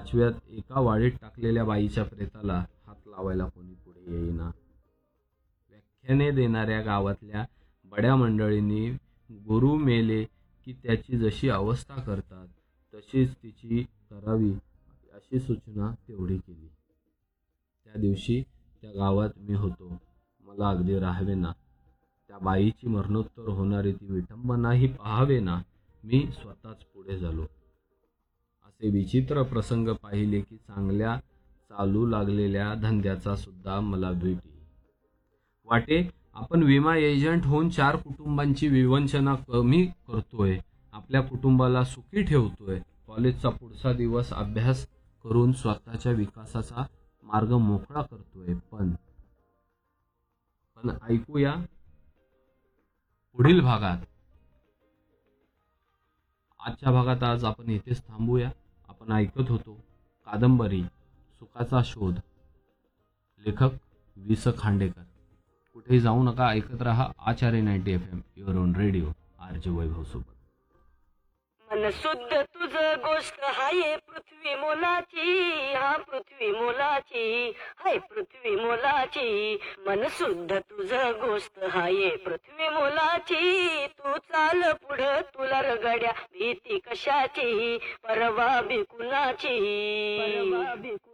5व्यात एका वाडीत टाकलेल्या बाईच्या प्रेताला हात लावायला कोणी पुढे येईना. व्याख्याने देणाऱ्या गावातल्या बड्या मंडळींनी गुरु मेले की त्याची जशी अवस्था करतात तशीच तिची करावी अशी सूचना तेवढी केली. त्या दिवशी त्या गावात मी होतो. मला अगदी राहावेना. त्या बाईची मरणोत्तर होणारी ती विटंबनाही पाहावेना. मी स्वतःच पुढे झालो. असे विचित्र प्रसंग पाहिले की चांगल्या चालू लागलेल्या धंद्याचा सुद्धा मला भीती वाटे. आपण विमा एजंट होऊन 4 कुटुंबांची विवंचना कमी करतोय, आपल्या कुटुंबाला सुखी ठेवतोय, कॉलेजचा पुढचा दिवस अभ्यास करून स्वतःच्या विकासाचा मार्ग मोकळा करतोय. पण ऐकूया पुढील भागात. आजच्या भागात आज आपण इथेच थांबूया. आपण ऐकत होतो कादंबरी सुखाचा शोध, लेखक वि.स. खांडेकर. कुठेही जाऊ नका, ऐकत रहा आचार्य 90 FM, your on radio, RJ. वैभव सोबत. मन शुद्ध तुझ गोष्ट हाय पृथ्वी मोलाची, हा पृथ्वी मोलाची, हाय पृथ्वी मोलाची. मन शुद्ध तुझ गोष्ट हाय पृथ्वी मोलाची. तू चाल पुढं तुला रगड्या भीती कशाची, परवा बिकुनाची.